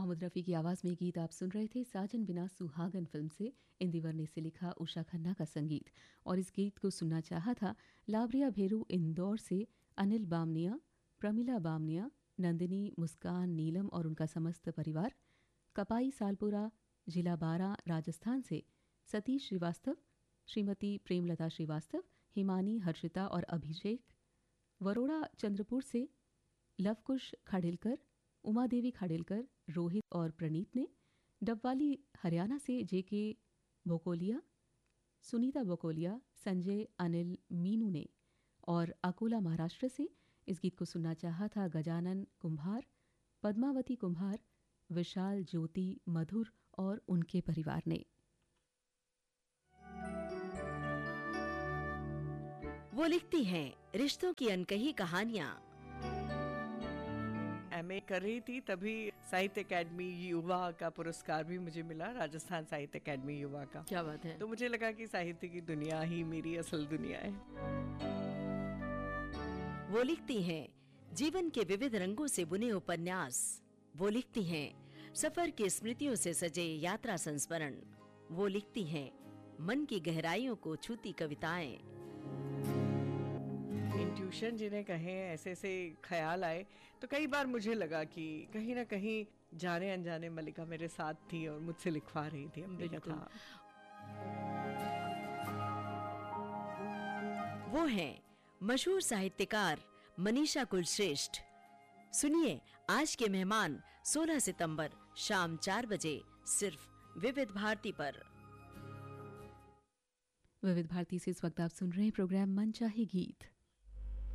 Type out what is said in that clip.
मोहम्मद रफ़ी की आवाज़ में गीत आप सुन रहे थे। साजन बिना सुहागन फिल्म से इंदिवर ने इसे लिखा, उषा खन्ना का संगीत। और इस गीत को सुनना चाहा था लावरिया भेरू इंदौर से अनिल बामनिया, प्रमिला बामनिया, नंदिनी, मुस्कान, नीलम और उनका समस्त परिवार। कपाई सालपुरा, जिला बारा, राजस्थान से सतीश श्रीवास्तव, श्रीमती प्रेमलता श्रीवास्तव, हिमानी, हर्षिता और अभिषेक। वरोड़ा चंद्रपुर से लवकुश खाड़ेलकर, उमा देवी खाड़ेलकर, रोहित और प्रणीत ने। डबवाली हरियाणा से जेके बोकोलिया, सुनीता बोकोलिया, संजय, अनिल, मीनू ने। और अकोला महाराष्ट्र से इस गीत को सुनना चाहा था गजानन कुंभार, पद्मावती कुंभार, विशाल, ज्योति, मधुर और उनके परिवार ने। वो लिखती हैं रिश्तों की अनकही कहानियां। एमए कर रही थी तभी साहित्य अकेडमी युवा का पुरस्कार भी मुझे मिला, राजस्थान साहित्य अकेडमी युवा का। क्या बात है। तो मुझे लगा कि साहित्य की दुनिया ही मेरी असल दुनिया है। वो लिखती हैं जीवन के विविध रंगों से बुने उपन्यास। वो लिखती हैं सफर की स्मृतियों से सजे यात्रा संस्मरण। वो लिखती हैं मन की गहराइयों को छूती कविताएं। इंट्यूशन जिन्हें कहें, ऐसे ऐसे ख्याल आए तो कई बार मुझे लगा कि कहीं ना कहीं जाने अनजाने मल्लिका मेरे साथ थी और मुझसे लिखवा रही थी अपनी कथा। वो हैं मशहूर साहित्यकार मनीषा कुलश्रेष्ठ। सुनिए आज के मेहमान 16 सितंबर शाम 4 बजे सिर्फ विविध भारती पर। विविध भारती से इस वक्त आप सुन रहे हैं प्रोग्राम मनचाहे गीत।